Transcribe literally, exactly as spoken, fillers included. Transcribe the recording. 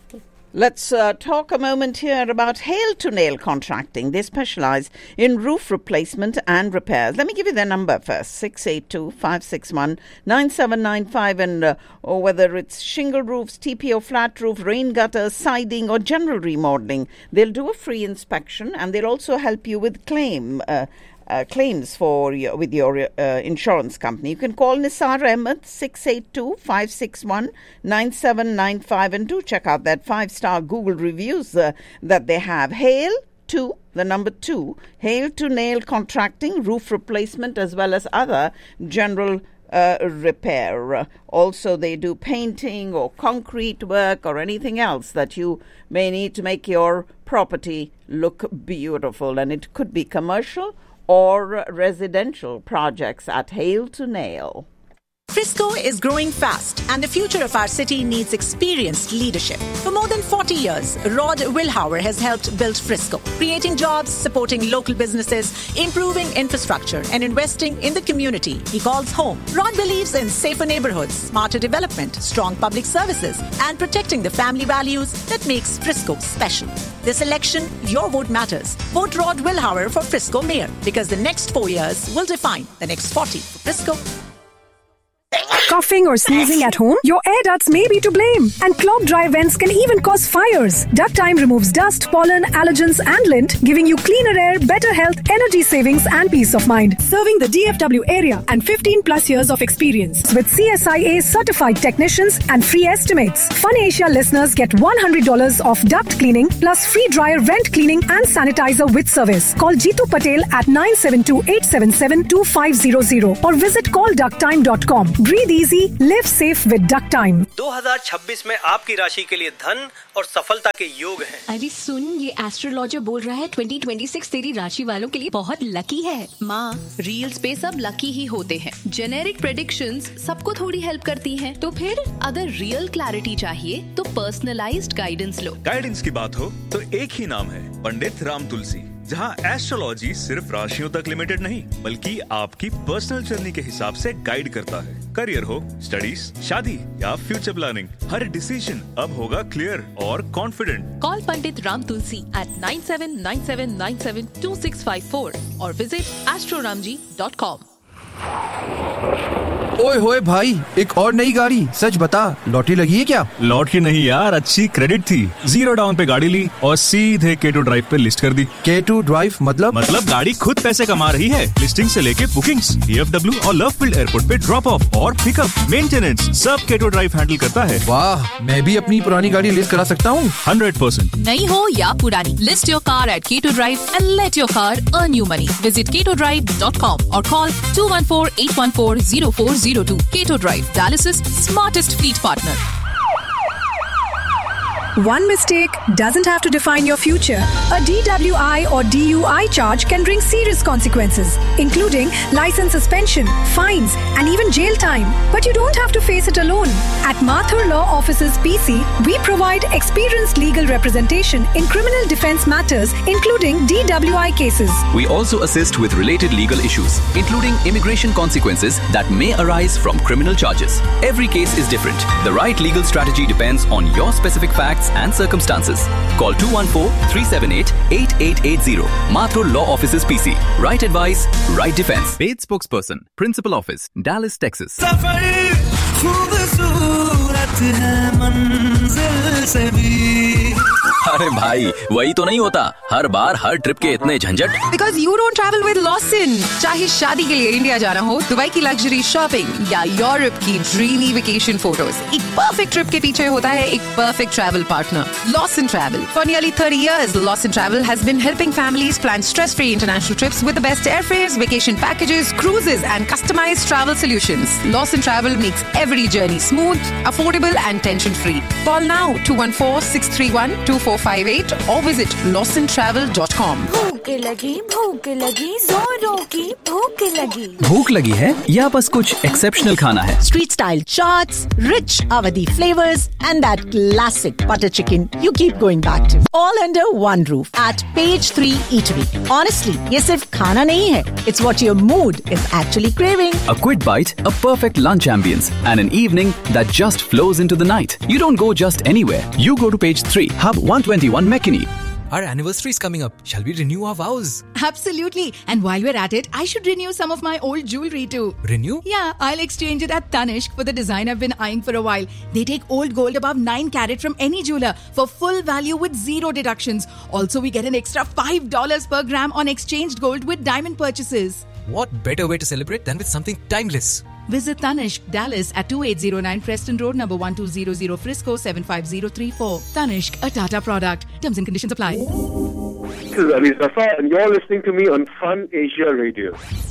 Let's uh, talk a moment here about Hail to Nail Contracting. They specialize in roof replacement and repairs. Let me give you their number first, six eight two, five six one, nine seven nine five, and uh, or whether it's shingle roofs, T P O flat roof, rain gutters, siding, or general remodeling. They'll do a free inspection, and they'll also help you with claim uh, Uh, claims for your, with your uh, insurance company. You can call Nisar Ahmed, six eight two, five six one, nine seven nine five, and do check out that five-star Google reviews uh, that they have. Hail to, the number two, Hail to Nail Contracting, roof replacement, as well as other general uh, repair. Also, they do painting or concrete work or anything else that you may need to make your property look beautiful. And it could be commercial or residential projects at Hail to Nail. Frisco is growing fast, and the future of our city needs experienced leadership. For more than forty years, Rod Wilhauer has helped build Frisco, creating jobs, supporting local businesses, improving infrastructure, and investing in the community he calls home. Rod believes in safer neighborhoods, smarter development, strong public services, and protecting the family values that makes Frisco special. This election, your vote matters. Vote Rod Wilhauer for Frisco Mayor, because the next four years will define the next forty for Frisco. Coughing or sneezing at home? Your air ducts may be to blame. And clogged dry vents can even cause fires. Duct Time removes dust, pollen, allergens and lint, giving you cleaner air, better health, energy savings and peace of mind. Serving the D F W area and fifteen plus years of experience. With C S I A certified technicians and free estimates. Fun Asia listeners get one hundred dollars off duct cleaning plus free dryer vent cleaning and sanitizer with service. Call Jeetu Patel at nine seven two, eight seven seven, two five zero zero or visit call duct time dot com. Breathe easy, live safe with Duct Time. दो हज़ार छब्बीस में आपकी राशि के लिए धन और सफलता के योग हैं। अरे सुन, ये एस्ट्रोलॉजर बोल रहा है ट्वेंटी ट्वेंटी सिक्स तेरी राशि वालों के लिए बहुत लकी है। माँ, रील्स पे सब लकी ही होते हैं। जेनेरिक प्रेडिक्शंस सबको थोड़ी हेल्प करती हैं। तो फिर अगर रियल क्लैरिटी चाहिए तो पर्सनलाइज्ड गाइडेंस लो। गाइडेंस की बात हो तो एक ही नाम है, पंडित राम तुलसी, जहां एस्ट्रोलॉजी सिर्फ राशियों तक लिमिटेड नहीं बल्कि आपकी पर्सनल जर्नी के हिसाब से गाइड करता है। करियर हो, स्टडीज, शादी या फ्यूचर प्लानिंग, हर डिसीजन अब होगा क्लियर और confident. Call Pandit Ram Tulsi eight nine seven nine seven nine seven to six five four और visit astro Ram ji dot com. ओए होए भाई, एक और नई गाड़ी। सच बता, लॉटरी लगी है क्या? लॉटरी नहीं यार, अच्छी क्रेडिट थी। जीरो डाउन पे गाड़ी ली और सीधे के टू ड्राइव पे लिस्ट कर दी। के टू ड्राइव मतलब? मतलब गाड़ी खुद पैसे कमा रही है। लिस्टिंग से लेके बुकिंग्स, डी एफ डब्ल्यू और लवफील्ड एयरपोर्ट पे ड्रॉप ऑफ और पिकअप, मेंटेनेंस, सब के टू ड्राइव हैंडल करता है। वाह, मैं भी अपनी पुरानी गाड़ी लिस्ट करा सकता हूँ। Hundred percent. नई हो या पुरानी, लिस्ट योर कार एट के to drive and let your car earn you money. Visit के टू ड्राइव डॉट कॉम और call to one four eight one four zero four zero to. के to Drive, Dallas's smartest fleet partner. One mistake doesn't have to define your future. A D W I or D U I charge can bring serious consequences, including license suspension, fines, and even jail time. But you don't have to face it alone. At Mathur Law Offices P C, we provide experienced legal representation in criminal defense matters, including D W I cases. We also assist with related legal issues, including immigration consequences that may arise from criminal charges. Every case is different. The right legal strategy depends on your specific facts and circumstances. Call two one four, three seven eight, eight eight eight zero. Mathur Law Offices P C. Right advice, right defense. Paid spokesperson, Principal Office, Dallas, Texas. अरे भाई, वही तो नहीं होता हर बार हर trip के इतने झंझट। Because you don't travel with Lawson. चाहे शादी के लिए इंडिया जाना हो, दुबई की लग्जरी शॉपिंग या यूरोप की ड्रीमी वेकेशन फोटोज, एक परफेक्ट ट्रिप के पीछे होता है एक perfect travel partner, Lawson Travel. For nearly thirty years, Lawson Travel has been helping families plan stress-free international trips with the best airfares, vacation packages, cruises, and customized travel solutions. Lawson Travel makes every journey smooth, affordable, and tension-free. Call now two one four, six three one, two four five eight or visit lawson travel dot com. भूख लगी भूख लगी जोरों की भूख लगी. भूख लगी है या बस कुछ एक्सेप्शनल खाना है? Street style chaats, rich Awadhi flavors, and that classic butter chicken you keep going back to. All under one roof at Page three Eatery. Honestly, ये सिर्फ खाना नहीं है. It's what your mood is actually craving. A quick bite, a perfect lunch ambience, and an evening that just flows into the night. You don't go just anywhere. You go to Page three, Hub one twenty-one McKinney. Our anniversary is coming up. Shall we renew our vows? Absolutely. And while we're at it, I should renew some of my old jewelry too. Renew? Yeah, I'll exchange it at Tanishq for the design I've been eyeing for a while. They take old gold above nine carat from any jeweler for full value with zero deductions. Also, we get an extra five dollars per gram on exchanged gold with diamond purchases. What better way to celebrate than with something timeless? Visit Tanishq, Dallas at twenty-eight oh nine Preston Road, number one two zero zero, Frisco seven five zero three four. Tanishq, a Tata product. Terms and conditions apply. This is Ali Zafar and you're listening to me on Fun Asia Radio.